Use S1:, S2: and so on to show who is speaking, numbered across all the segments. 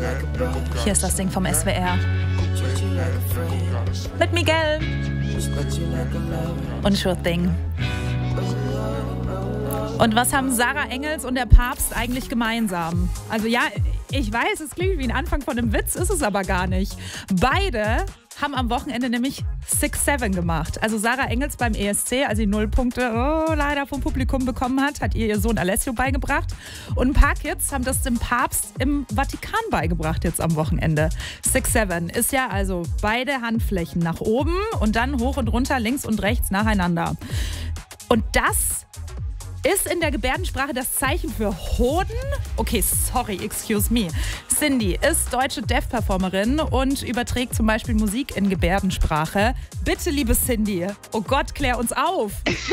S1: Hier ist das Ding vom SWR. Mit Miguel und Sure Thing. Und was haben Sarah Engels und der Papst eigentlich gemeinsam? Also ja, ich weiß, es klingt wie ein Anfang von einem Witz, ist es aber gar nicht. Beide haben am Wochenende nämlich 6-7 gemacht. Also Sarah Engels beim ESC, als sie 0 Punkte leider vom Publikum bekommen hat ihr Sohn Alessio beigebracht. Und ein paar Kids haben das dem Papst im Vatikan beigebracht jetzt am Wochenende. 6-7 ist ja also beide Handflächen nach oben und dann hoch und runter, links und rechts nacheinander. Und das ist in der Gebärdensprache das Zeichen für Hoden? Okay, sorry, excuse me. Cindy ist deutsche Deaf-Performerin und überträgt zum Beispiel Musik in Gebärdensprache. Bitte, liebe Cindy, oh Gott, klär uns auf.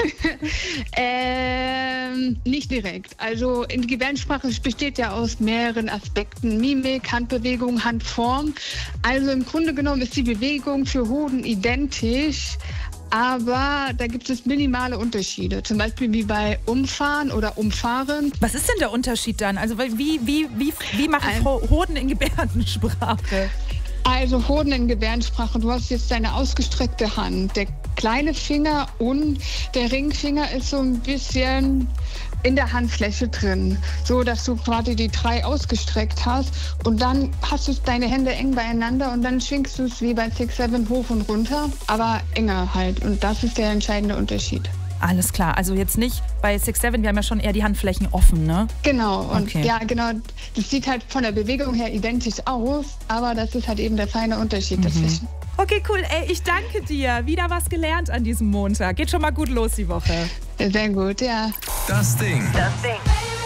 S2: Nicht direkt. Also in Gebärdensprache besteht ja aus mehreren Aspekten. Mimik, Handbewegung, Handform. Also im Grunde genommen ist die Bewegung für Hoden identisch. Aber da gibt es minimale Unterschiede. Zum Beispiel wie bei Umfahren oder Umfahren.
S1: Was ist denn der Unterschied dann? Also wie mache ich Hoden in Gebärdensprache?
S2: Also Hoden in Gebärdensprache, du hast jetzt deine ausgestreckte Hand. Der kleine Finger und der Ringfinger ist so ein bisschen in der Handfläche drin, so dass du quasi die 3 ausgestreckt hast und dann hast du deine Hände eng beieinander und dann schwingst du es wie bei 6-7 hoch und runter, aber enger halt und das ist der entscheidende Unterschied.
S1: Alles klar, also jetzt nicht bei 6-7, wir haben ja schon eher die Handflächen offen, ne?
S2: Genau, und
S1: okay.
S2: Ja, genau, das sieht halt von der Bewegung her identisch aus, aber das ist halt eben der feine Unterschied dazwischen.
S1: Okay, cool. Ey, ich danke dir. Wieder was gelernt an diesem Montag. Geht schon mal gut los die Woche.
S2: Sehr gut, ja.
S3: Das Ding.